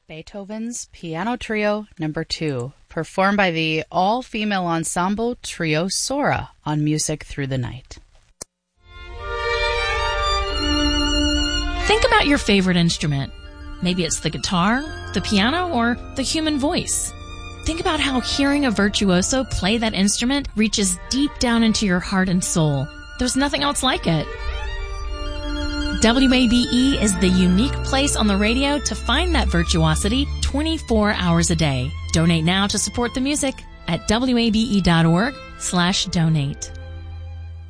Beethoven's Piano Trio No. 2, performed by the all-female ensemble Trio Sora on Music Through the Night. Think about your favorite instrument. Maybe it's the guitar, the piano, or the human voice. Think about how hearing a virtuoso play that instrument reaches deep down into your heart and soul. There's nothing else like it. WABE is the unique place on the radio to find that virtuosity 24 hours a day. Donate now to support the music at wabe.org/donate.